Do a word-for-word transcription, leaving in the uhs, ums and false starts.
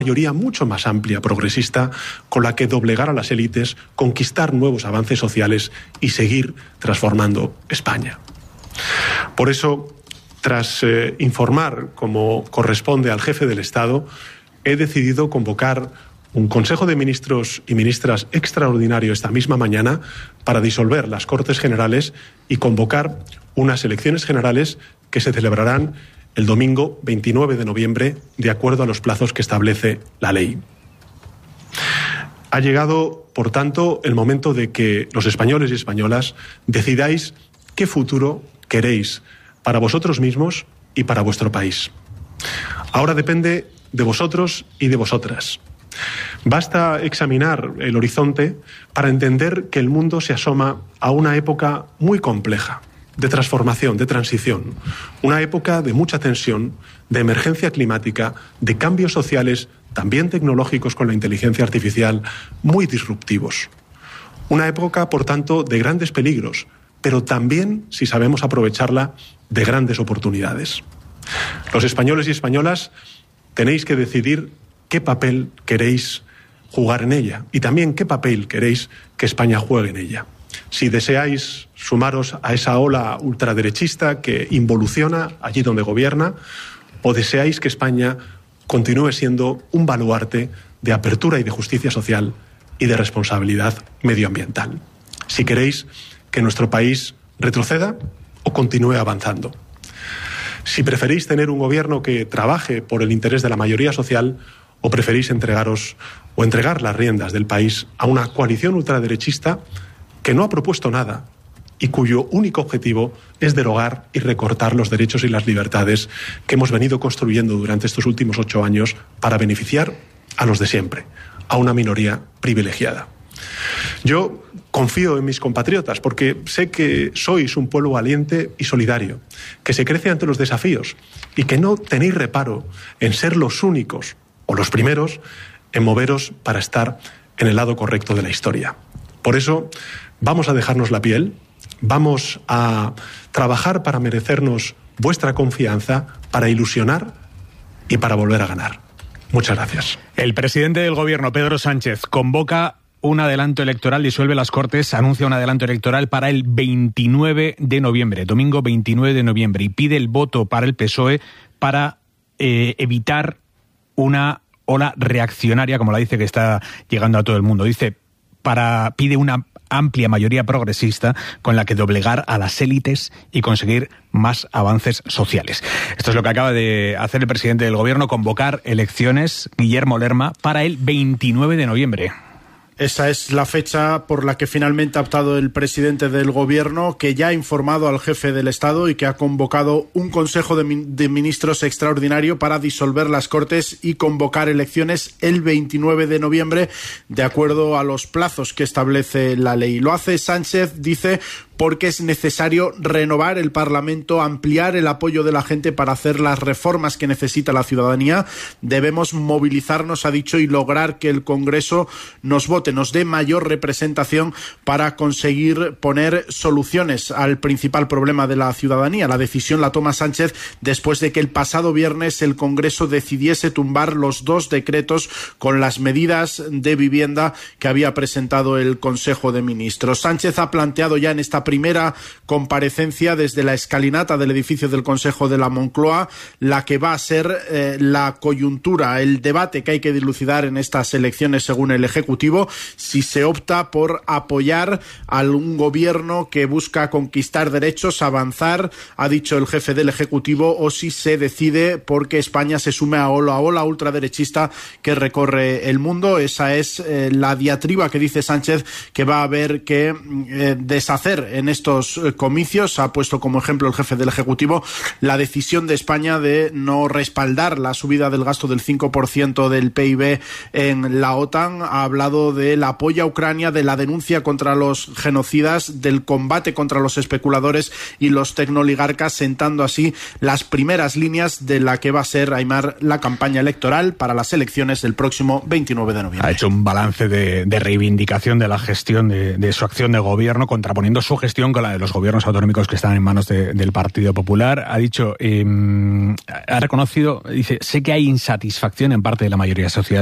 mayoría mucho más amplia, progresista, con la que doblegar a las élites, conquistar nuevos avances sociales y seguir transformando España. Por eso, tras eh, informar, como corresponde al jefe del Estado, he decidido convocar un Consejo de Ministros y Ministras extraordinario esta misma mañana para disolver las Cortes Generales y convocar unas elecciones generales que se celebrarán el domingo veintinueve de noviembre, de acuerdo a los plazos que establece la ley. Ha llegado, por tanto, el momento de que los españoles y españolas decidáis qué futuro queréis para vosotros mismos y para vuestro país. Ahora depende de vosotros y de vosotras. Basta examinar el horizonte para entender que el mundo se asoma a una época muy compleja, de transformación, de transición, una época de mucha tensión, de emergencia climática, de cambios sociales, también tecnológicos con la inteligencia artificial, muy disruptivos. Una época, por tanto, de grandes peligros, pero también, si sabemos aprovecharla, de grandes oportunidades. Los españoles y españolas tenéis que decidir qué papel queréis jugar en ella y también qué papel queréis que España juegue en ella. Si deseáis sumaros a esa ola ultraderechista que involuciona allí donde gobierna, o deseáis que España continúe siendo un baluarte de apertura y de justicia social y de responsabilidad medioambiental. Si queréis que nuestro país retroceda o continúe avanzando. Si preferís tener un gobierno que trabaje por el interés de la mayoría social o preferís entregaros o entregar las riendas del país a una coalición ultraderechista que no ha propuesto nada y cuyo único objetivo es derogar y recortar los derechos y las libertades que hemos venido construyendo durante estos últimos ocho años para beneficiar a los de siempre, a una minoría privilegiada. Yo confío en mis compatriotas porque sé que sois un pueblo valiente y solidario, que se crece ante los desafíos y que no tenéis reparo en ser los únicos o los primeros en moveros para estar en el lado correcto de la historia. Por eso, vamos a dejarnos la piel, vamos a trabajar para merecernos vuestra confianza, para ilusionar y para volver a ganar. Muchas gracias. El presidente del Gobierno, Pedro Sánchez, convoca un adelanto electoral, disuelve las Cortes, anuncia un adelanto electoral para el veintinueve de noviembre, domingo veintinueve de noviembre, y pide el voto para el P S O E para eh, evitar una ola reaccionaria, como la dice, que está llegando a todo el mundo. Dice, para pide una amplia mayoría progresista con la que doblegar a las élites y conseguir más avances sociales. Esto es lo que acaba de hacer el presidente del Gobierno, convocar elecciones, Guillermo Lerma, para el veintinueve de noviembre. Esa es la fecha por la que finalmente ha optado el presidente del Gobierno, que ya ha informado al jefe del Estado y que ha convocado un Consejo de, min- de Ministros extraordinario para disolver las Cortes y convocar elecciones el veintinueve de noviembre, de acuerdo a los plazos que establece la ley. Lo hace Sánchez, dice, porque es necesario renovar el Parlamento, ampliar el apoyo de la gente para hacer las reformas que necesita la ciudadanía. Debemos movilizarnos, ha dicho, y lograr que el Congreso nos vote, nos dé mayor representación para conseguir poner soluciones al principal problema de la ciudadanía. La decisión la toma Sánchez después de que el pasado viernes el Congreso decidiese tumbar los dos decretos con las medidas de vivienda que había presentado el Consejo de Ministros. Sánchez ha planteado ya en esta primera comparecencia desde la escalinata del edificio del Consejo de la Moncloa la que va a ser eh, la coyuntura, el debate que hay que dilucidar en estas elecciones según el Ejecutivo, si se opta por apoyar a un gobierno que busca conquistar derechos, avanzar, ha dicho el jefe del Ejecutivo, o si se decide porque España se sume a ola, a ola ultraderechista que recorre el mundo. Esa es eh, la diatriba que dice Sánchez que va a haber que eh, deshacer en estos comicios. Ha puesto como ejemplo el jefe del Ejecutivo la decisión de España de no respaldar la subida del gasto del cinco por ciento del P I B en la OTAN. Ha hablado del apoyo a Ucrania, de la denuncia contra los genocidas, del combate contra los especuladores y los tecnooligarcas, sentando así las primeras líneas de la que va a ser, Aimar, la campaña electoral para las elecciones del próximo veintinueve de noviembre. Ha hecho un balance de, de reivindicación de la gestión de, de su acción de gobierno, contraponiendo su gestión con la de los gobiernos autonómicos que están en manos de, del Partido Popular. Ha dicho, eh, ha reconocido, dice, sé que hay insatisfacción en parte de la mayoría social